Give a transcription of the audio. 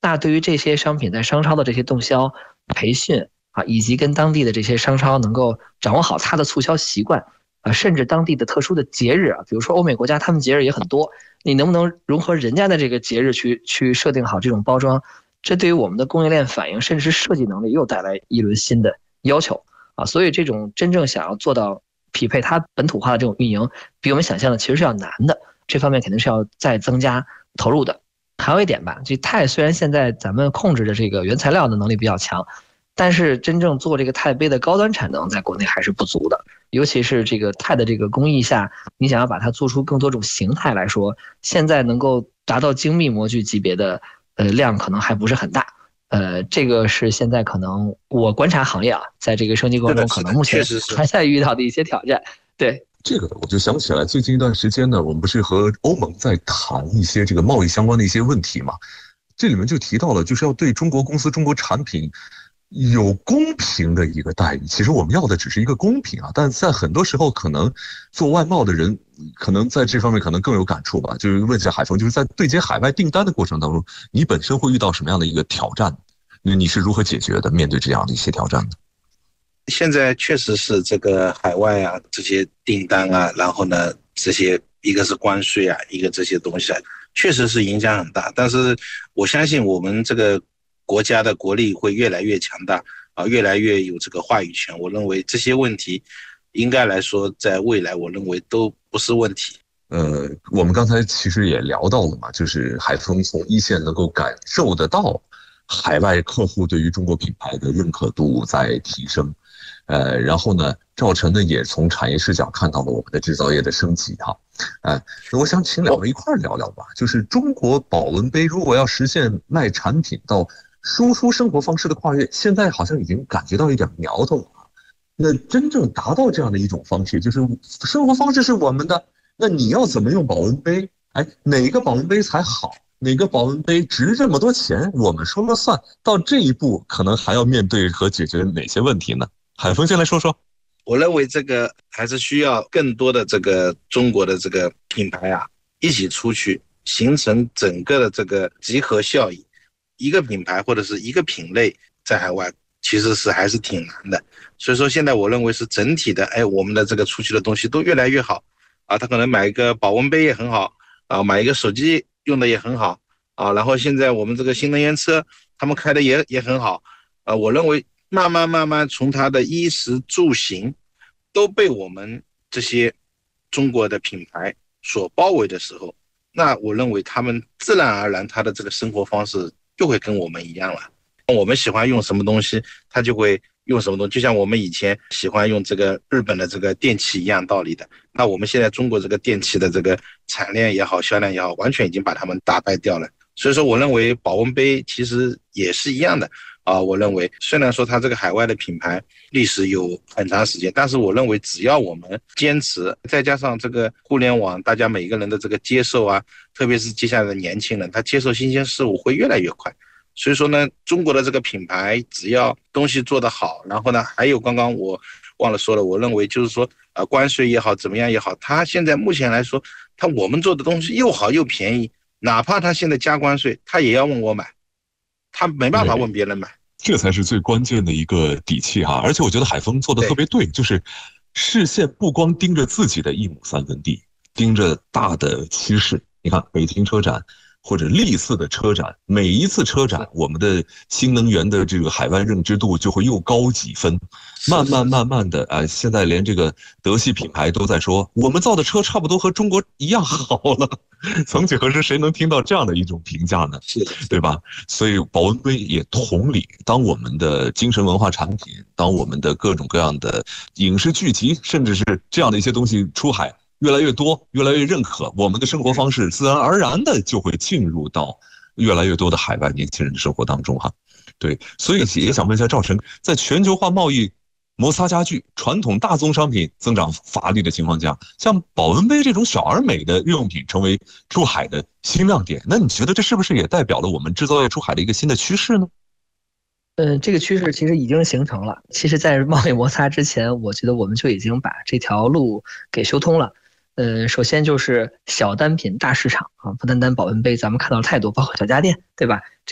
那对于这些商品在商超的这些动销培训啊，以及跟当地的这些商超能够掌握好它的促销习惯啊，甚至当地的特殊的节日啊，比如说欧美国家他们节日也很多，你能不能融合人家的这个节日去设定好这种包装？这对于我们的供应链反应甚至是设计能力又带来一轮新的要求啊，所以这种真正想要做到匹配它本土化的这种运营，比我们想象的其实是要难的，这方面肯定是要再增加投入的。还有一点吧，这钛虽然现在咱们控制的这个原材料的能力比较强，但是真正做这个钛杯的高端产能在国内还是不足的，尤其是这个钛的这个工艺下，你想要把它做出更多种形态来说，现在能够达到精密模具级别的量可能还不是很大。这个是现在可能我观察行业啊，在这个升级过程中，可能目前还在遇到的一些挑战。对， 这个我就想起来，最近一段时间呢，我们不是和欧盟在谈一些这个贸易相关的一些问题嘛？这里面就提到了，就是要对中国公司、中国产品有公平的一个待遇。其实我们要的只是一个公平啊，但在很多时候，可能做外贸的人可能在这方面可能更有感触吧。就是问一下海峰，就是在对接海外订单的过程当中，你本身会遇到什么样的一个挑战？你是如何解决的？面对这样的一些挑战呢？ 现在确实是这个海外啊，这些订单啊，然后呢，这些一个是关税啊，一个这些东西啊，确实是影响很大。但是我相信我们这个国家的国力会越来越强大啊，越来越有这个话语权。我认为这些问题应该来说，在未来我认为都不是问题。 我们刚才其实也聊到了嘛，就是海峰从一线能够感受得到海外客户对于中国品牌的认可度在提升。然后呢，赵晨呢也从产业视角看到了我们的制造业的升级哈。我想请两位一块聊聊吧，就是中国保温杯如果要实现卖产品到输出生活方式的跨越，现在好像已经感觉到一点苗头了。那真正达到这样的一种方式，就是生活方式是我们的，那你要怎么用保温杯？哪个保温杯才好？哪个保温杯值这么多钱？我们说了算。到这一步，可能还要面对和解决哪些问题呢？海峰先来说说。 我认为这个还是需要更多的这个中国的这个品牌啊，一起出去，形成整个的这个集合效应。一个品牌或者是一个品类在海外其实是还是挺难的，所以说现在我认为是整体的，我们的这个出去的东西都越来越好啊，他可能买一个保温杯也很好啊，买一个手机用的也很好啊，然后现在我们这个新能源车他们开的也很好啊，我认为慢慢从它的衣食住行都被我们这些中国的品牌所包围的时候，那我认为他们自然而然他的这个生活方式就会跟我们一样了。我们喜欢用什么东西，他就会用什么东西，就像我们以前喜欢用这个日本的这个电器一样道理的。那我们现在中国这个电器的这个产量也好，销量也好，完全已经把他们打败掉了。所以说我认为保温杯其实也是一样的啊，我认为虽然说它这个海外的品牌历史有很长时间，但是我认为只要我们坚持，再加上这个互联网，大家每个人的这个接受啊，特别是接下来的年轻人，他接受新鲜事物会越来越快。所以说呢，中国的这个品牌只要东西做得好，然后呢，还有刚刚我忘了说了，我认为就是说关税也好，怎么样也好，它现在目前来说，我们做的东西又好又便宜，哪怕它现在加关税，他也要问我买，他没办法问别人买。 这才是最关键的一个底气哈。而且我觉得海峰做的特别对，就是视线不光盯着自己的一亩三分地，盯着大的趋势。你看北京车展或者历次的车展，每一次车展我们的新能源的这个海外认知度就会又高几分，慢慢的现在连这个德系品牌都在说我们造的车差不多和中国一样好了。曾几何时谁能听到这样的一种评价呢？对吧？所以保温杯也同理，当我们的精神文化产品，当我们的各种各样的影视剧集，甚至是这样的一些东西出海越来越多，越来越认可，我们的生活方式自然而然的就会进入到越来越多的海外年轻人的生活当中哈。对，所以也想问一下赵晨，在全球化贸易摩擦加剧，传统大宗商品增长乏力的情况下，像保温杯这种小而美的日用品成为出海的新亮点，那你觉得这是不是也代表了我们制造业出海的一个新的趋势呢？ 这个趋势其实已经形成了。其实，在贸易摩擦之前，我觉得我们就已经把这条路给修通了。首先就是小单品大市场啊，不单单保温杯，咱们看到了太多，包括小家电，对吧？